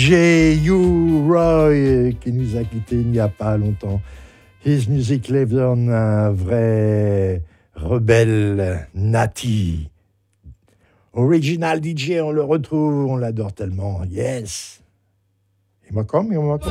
DJ U-Roy qui nous a quittés il n'y a pas longtemps. His Music Lives On, un vrai rebelle nati. Original DJ, on le retrouve, on l'adore tellement. Yes. Il m'a comme.